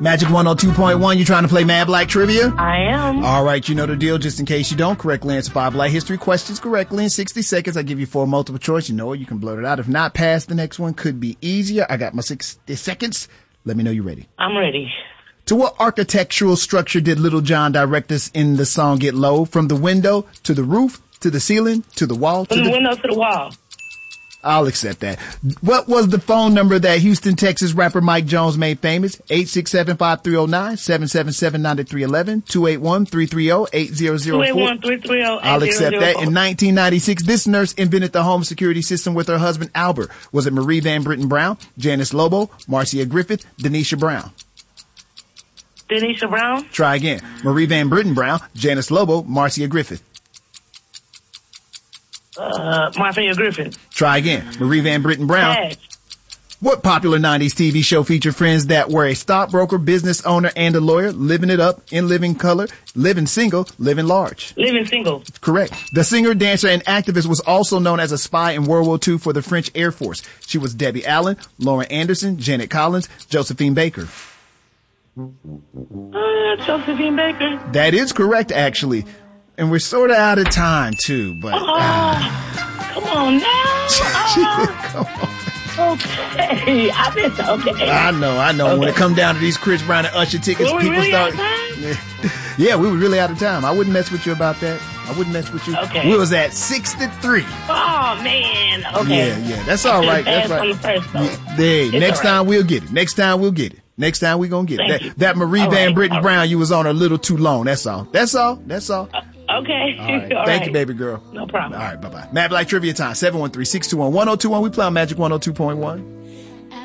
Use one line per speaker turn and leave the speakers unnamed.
Magic 102.1, you trying to play Mad Black Trivia?
I am.
All right, you know the deal. Just in case you don't correctly answer 5 Black history questions correctly in 60 seconds, I give you 4 multiple choice. You know it, you can blurt it out. If not, pass. The next one could be easier. I got my 60 seconds. Let me know you're ready.
I'm ready.
To what architectural structure did Little John direct us in the song Get Low? From the window to the roof to the ceiling to the wall?
From the window to the wall.
I'll accept that. What was the phone number that Houston, Texas rapper Mike Jones made famous? 867-5309, 777-9311, 281-330-8004.
281-330-8004.
I'll accept that. In 1996, this nurse invented the home security system with her husband Albert. Was it Marie Van Britton Brown, Janice Lobo, Marcia Griffith, Denisha Brown?
Denisha Brown?
Try again. Marie Van Britton Brown, Janice Lobo, Marcia Griffith.
Marcia Griffith.
Try again. Marie Van Britton Brown.
Pass.
What popular 90s TV show featured friends that were a stockbroker, business owner, and a lawyer, living it up, in living color, living single, living large?
Living single.
Correct. The singer, dancer, and activist was also known as a spy in World War II for the French Air Force. She was Debbie Allen, Lauren Anderson, Janet Collins, Josephine Baker.
Josephine Baker.
That is correct, actually. And we're sort of out of time, too, but...
come on now.
Come on.
Okay. Okay.
I know. Okay. When it come down to these Chris Brown and Usher tickets,
people
really
start...
Yeah, we were really out of time. I wouldn't mess with you about that. I wouldn't mess with you.
Okay.
We was at 63.
Oh, man. Okay.
Yeah. That's all right. That's right.
On the first,
next time we'll get it. Next time we're going to get it. That Marie Van Britton Brown, you was on a little too long. That's all.
Okay.
All right. Thank you, baby girl.
No problem.
All right. Bye-bye. Mad Black Trivia time. 713-621-1021. We play on Magic 102.1.